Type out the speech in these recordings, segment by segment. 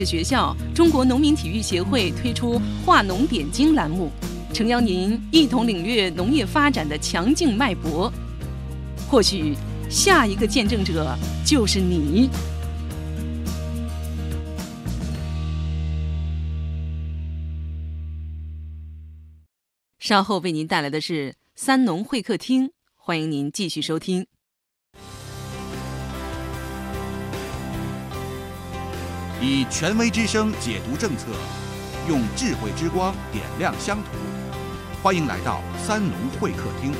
学校，中国农民体育协会推出化农点睛栏目，诚邀您一同领略农业发展的强劲脉搏。或许下一个见证者就是你。稍后为您带来的是三农会客厅，欢迎您继续收听。 以权威之声解读政策，用智慧之光点亮乡土。欢迎来到三农会客厅。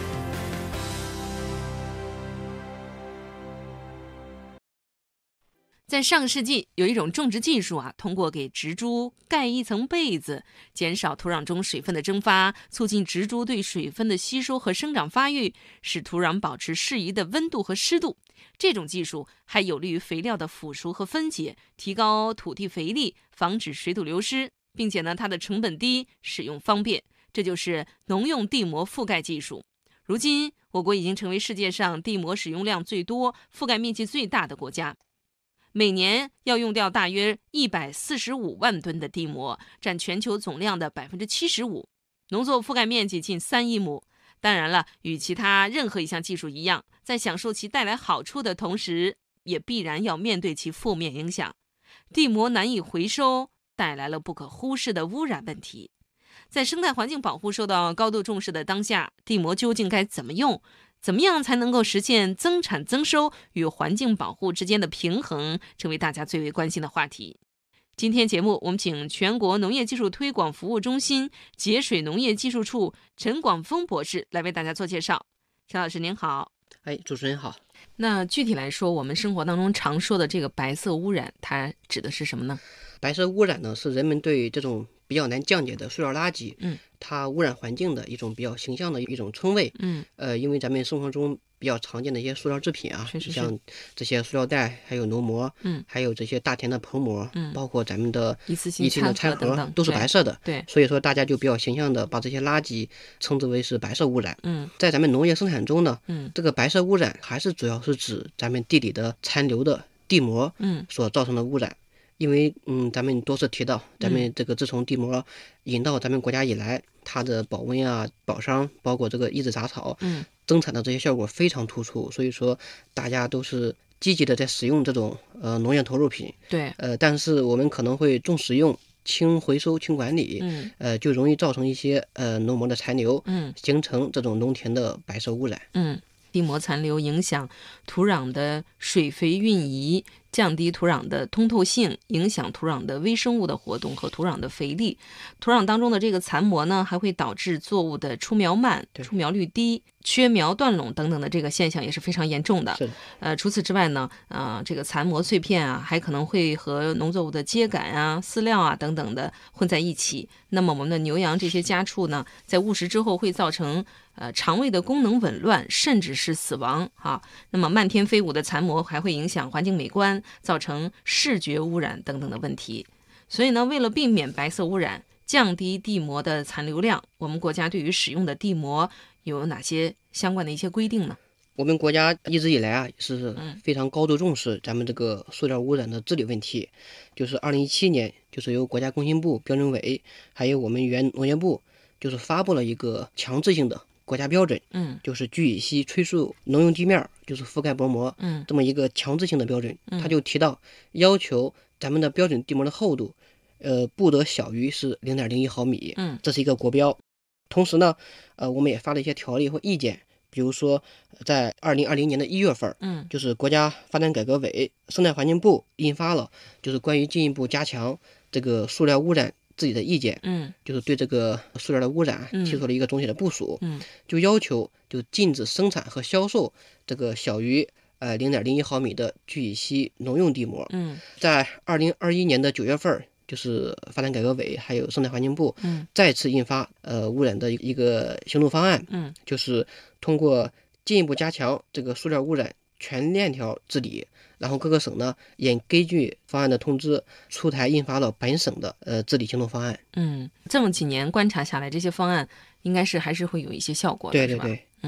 在上个世纪，有一种种植技术通过给植株盖一层被子，减少土壤中水分的蒸发，促进植株对水分的吸收和生长发育，使土壤保持适宜的温度和湿度。这种技术还有利于肥料的腐熟和分解，提高土地肥力，防止水土流失，并且它的成本低，使用方便。这就是农用地膜覆盖技术。如今，我国已经成为世界上地膜使用量最多、覆盖面积最大的国家。每年要用掉大约145万吨的地膜，占全球总量的75%，农作覆盖面积近3亿亩。当然了，与其他任何一项技术一样，在享受其带来好处的同时，也必然要面对其负面影响。地膜难以回收，带来了不可忽视的污染问题。在生态环境保护受到高度重视的当下，地膜究竟该怎么用？怎么样才能够实现增产增收与环境保护之间的平衡，成为大家最为关心的话题。今天节目，我们请全国农业技术推广服务中心节水农业技术处陈广峰博士来为大家做介绍。陈老师您好。 主持人好。 那具体来说，我们生活当中常说的这个白色污染，它指的是什么呢？ 白色污染呢，是人们对这种比较难降解的塑料垃圾，它污染环境的一种比较形象的一种称谓。因为咱们生活中比较常见的一些塑料制品像这些塑料袋，还有农膜，还有这些大田的棚膜，包括咱们的一次性的餐盒等都是白色的。 对， 所以说大家就比较形象的把这些垃圾称之为是白色污染。在咱们农业生产中呢，这个白色污染还是主要是指咱们地里的残留的地膜所造成的污染。因为咱们多次提到，咱们这个自从地膜引到咱们国家以来，它的保温保墒，包括这个抑制杂草，增产的这些效果非常突出，所以说大家都是积极的在使用这种农业投入品。 对， 但是我们可能会重使用轻回收轻管理，就容易造成一些农膜的残留，形成这种农田的白色污染。 地膜残留影响土壤的水肥运移，降低土壤的通透性，影响土壤的微生物的活动和土壤的肥力。土壤当中的这个残膜呢，还会导致作物的出苗慢、出苗率低、缺苗断垄等等的这个现象也是非常严重的。除此之外呢，这个残膜碎片还可能会和农作物的秸秆饲料等等的混在一起。那么我们的牛羊这些家畜呢，在误食之后会造成肠胃的功能紊乱，甚至是死亡。那么漫天飞舞的残膜还会影响环境美观，造成视觉污染等等的问题。所以呢，为了避免白色污染，降低地膜的残留量，我们国家对于使用的地膜有哪些相关的一些规定呢？ 我们国家一直以来是非常高度重视咱们这个塑料污染的治理问题。就是2017年，就是由国家工信部标准委还有我们原农业部就是发布了一个强制性的国家标准，就是聚乙烯催素农用地面就是覆盖薄膜，这么一个强制性的标准。它就提到要求咱们的标准地膜的厚度不得小于是0.01毫米，这是一个国标。同时呢，我们也发了一些条例或意见，比如说在2020年的1月份，就是国家发展改革委、生态环境部印发了就是关于进一步加强这个塑料污染治理的意见，就是对这个塑料的污染提出了一个总体的部署，就要求就禁止生产和销售这个小于0.01毫米的聚乙烯农用地膜。在2021年的9月份，就是发展改革委还有生态环境部再次印发污染的一个行动方案，就是通过进一步加强这个塑料污染全链条治理，然后各个省呢也根据方案的通知出台印发了本省的治理行动方案。 这么几年观察下来，这些方案应该是还是会有一些效果的， 对对对。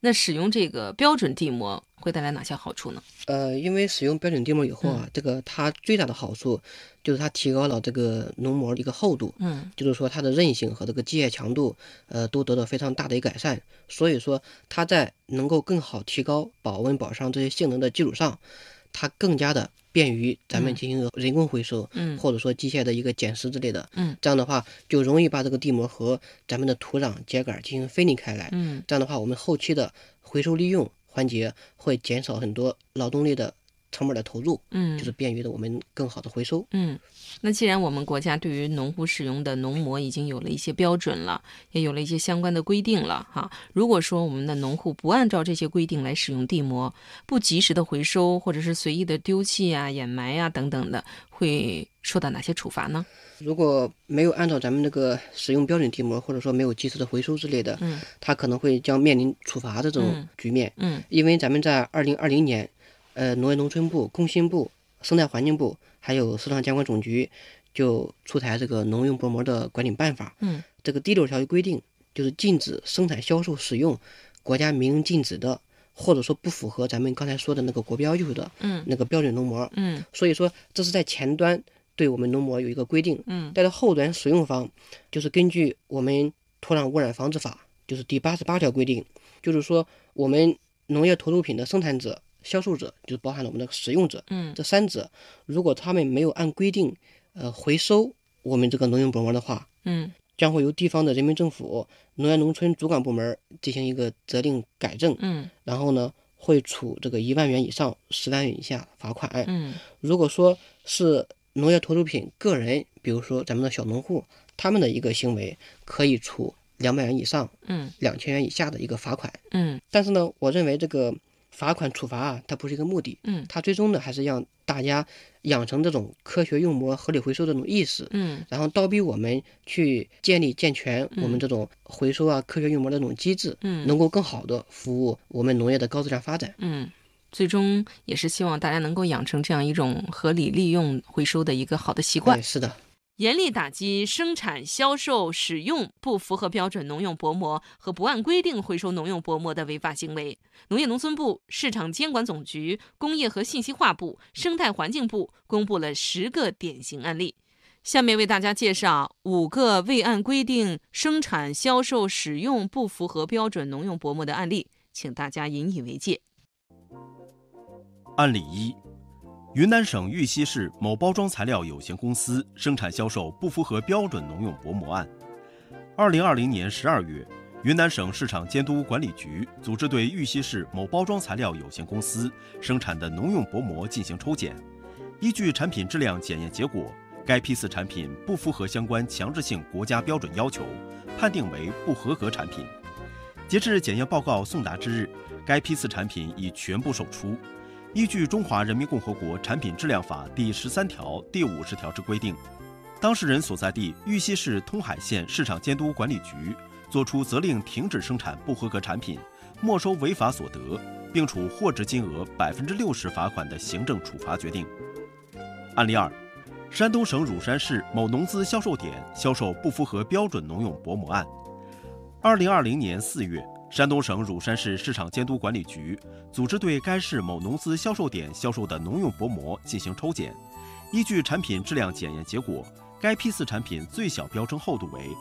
那使用这个标准地膜会带来哪些好处呢？ 因为使用标准地膜以后啊，这个它最大的好处就是它提高了这个浓膜的一个厚度，就是说它的韧性和这个机械强度，都得到非常大的一个改善。所以说它在能够更好提高保温保湿这些性能的基础上，它更加的便于咱们进行人工回收，或者说机械的一个捡拾之类的，这样的话就容易把这个地膜和咱们的土壤秸秆进行分离开来，这样的话我们后期的回收利用环节会减少很多劳动力的成本的投入，就是便于的我们更好的回收。 那既然我们国家对于农户使用的农膜已经有了一些标准了，也有了一些相关的规定了哈，如果说我们的农户不按照这些规定来使用地膜，不及时的回收，或者是随意的丢弃啊、掩埋啊等等的，会受到哪些处罚呢？ 如果没有按照咱们这个使用标准地膜，或者说没有及时的回收之类的，它可能会将面临处罚的这种局面。因为咱们在2020年，农业农村部、工信部、生态环境部还有市场监管总局就出台这个农用薄膜的管理办法。这个第6条就规定，就是禁止生产、销售、使用国家明令禁止的，或者说不符合咱们刚才说的那个国标要求的那个标准农膜。所以说这是在前端对我们农膜有一个规定。在后端使用方，就是根据我们土壤污染防治法，就是第88条规定，就是说我们农业投入品的生产者、销售者，就是包含了我们的使用者，这3者，如果他们没有按规定回收我们这个农用薄膜的话，将会由地方的人民政府农业农村主管部门进行一个责令改正，然后呢会处这个1万元以上10万元以下罚款。如果说是农业投入品个人，比如说咱们的小农户，他们的一个行为可以处200元以上2000元以下的一个罚款。但是呢，我认为这个罚款处罚啊，它不是一个目的，它最终呢还是让大家养成这种科学用膜、合理回收的这种意识，然后倒逼我们去建立健全我们这种回收啊、科学用膜的这种机制，能够更好的服务我们农业的高质量发展。 最终也是希望大家能够养成这样一种合理利用回收的一个好的习惯。 是的。 严厉打击生产、销售、使用不符合标准农用薄膜和不按规定回收农用薄膜的违法行为。农业农村部、市场监管总局、工业和信息化部、生态环境部公布了10个典型案例。下面为大家介绍5个未按规定生产、销售、使用不符合标准农用薄膜的案例，请大家引以为戒。 案例1，云南省玉溪市某包装材料有限公司生产销售不符合标准农用薄膜案。2020年12月，云南省市场监督管理局组织对玉溪市某包装材料有限公司生产的农用薄膜进行抽检，依据产品质量检验结果，该批次产品不符合相关强制性国家标准要求，判定为不合格产品。截至检验报告送达之日，该批次产品已全部售出。依据《中华人民共和国产品质量法》第13条、第50条之规定，当事人所在地玉溪市通海县市场监督管理局作出责令停止生产不合格产品，没收违法所得，并处获值金额60%罚款的行政处罚决定。案例2，山东省乳山市某农资销售点销售不符合标准农用薄膜案。2020年4月，山东省乳山市市场监督管理局组织对该市某农资销售点销售的农用薄膜进行抽检，依据产品质量检验结果，该批次产品最小标称厚度为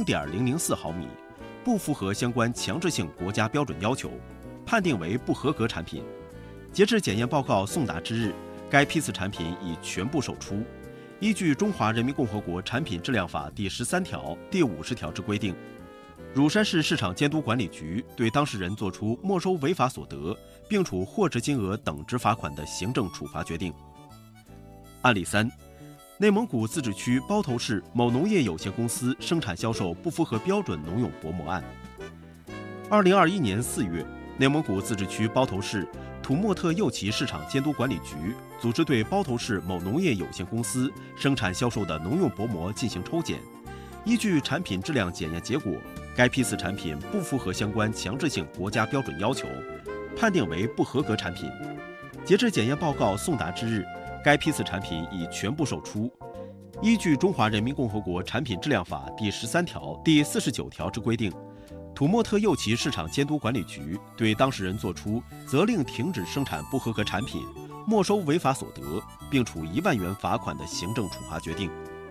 0.004毫米，不符合相关强制性国家标准要求，判定为不合格产品。截至检验报告送达之日，该批次产品已全部售出。依据《中华人民共和国产品质量法》第13条、第50条之规定，乳山市市场监督管理局对当事人作出没收违法所得，并处获值金额等值罚款的行政处罚决定。案例3，内蒙古自治区包头市某农业有限公司生产销售不符合标准农用薄膜案。2021年4月，内蒙古自治区包头市土默特右旗市场监督管理局组织对包头市某农业有限公司生产销售的农用薄膜进行抽检，依据产品质量检验结果，该批次产品不符合相关强制性国家标准要求，判定为不合格产品。截至检验报告送达之日，该批次产品已全部售出。依据《中华人民共和国产品质量法》第13条、第49条之规定， 土默特右旗市场监督管理局对当事人作出责令停止生产不合格产品、没收违法所得，并处1万元罚款的行政处罚决定。